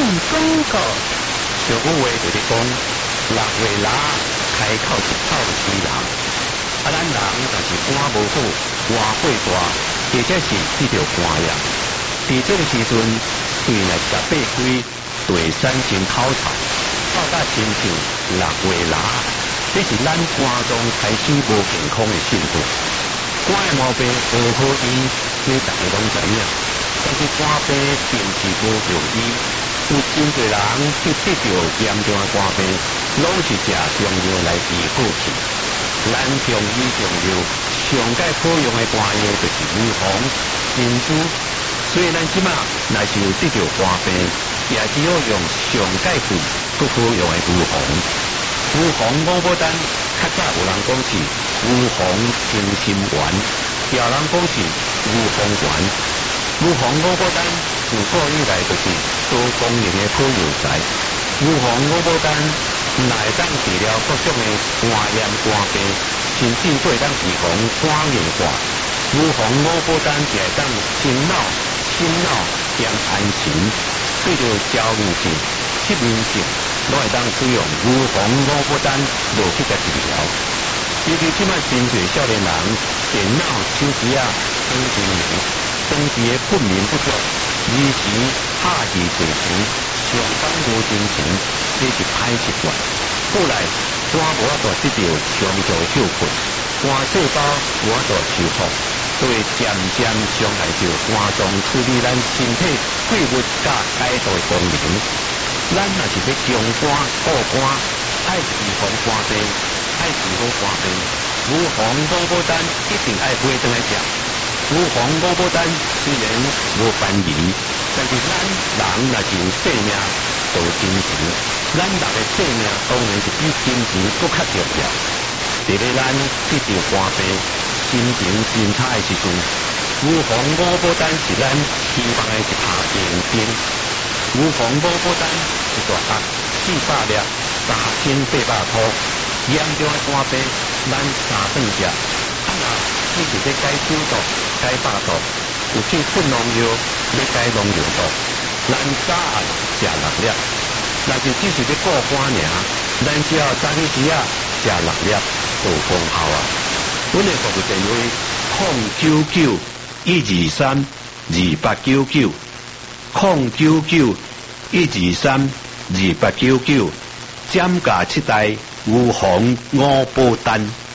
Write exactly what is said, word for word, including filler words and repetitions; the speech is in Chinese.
广告。 俗语话就是讲，六月腊开口是臭死人。啊，咱人若是肝无好，活火大，或者是得着肝炎。伫这个时阵，对内十八规对产生口臭，到达亲像六月腊，这是咱肝脏开始无健康的信号。肝的毛病无好医，这大家拢知影。但是肝病并是无容易，有真侪人去得到严重的肝病，拢是食中药来治好去。咱中医中药上界好用的肝药就是牛黄、珍珠，所以咱即马若是有得到肝病，也只好用上界贵、佫好用的牛黄。牛黄五宝丹，较早有人讲是牛黄清心丸，也有人讲是牛黄丸。牛黄五宝丹自古以来就是多功能的好药材。牛黄五宝丹乃会当治疗各种的肝炎、肝病，甚至会当预防肝硬化。牛黄五宝丹也会当心脑、心脑兼安神，对着焦虑症、失眠症，拢会当使用牛黄五宝丹落去甲治疗。尤其即摆真侪少年人电脑、手机啊、眼睛迷。长期的困眠不足，而时拍戏过长，上班无精神，这是歹习惯。后来肝无法度得到长久休困，肝细胞无法度修复，就会渐渐伤害到肝脏处理咱身体废物甲解毒的功能。咱若是要强肝护肝，爱预防肝病，爱治好肝病，牛黄五宝丹一定爱买回来食。牛黄五宝丹虽然无便宜，但是咱人若是有性命，就有金钱。咱人的性命当然是比金钱搁较重要。伫咧咱得到肝病、心情真差的时阵，牛黄五宝丹是咱希望的一拍明灯。牛黄五宝丹一大盒四百粒，三千八百块。严重的肝病，咱三顿食。啊那只是要解酒毒、解百毒，有去困农药，要解农药毒，咱早暗食六粒。若是只是要顾肝尔，咱只要早起时啊食六粒就有功效啊。阮的服务电话：零九九一二三二八九九，零九九一二三二八九九，减价七代牛黄五宝丹。